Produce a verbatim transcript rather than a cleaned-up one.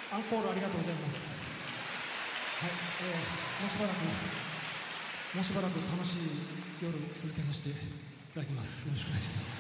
アンコールありがとうございます。はい、えー、もうしばらくもうしばらく楽しい夜続けさせていただきます。よろしくお願いします。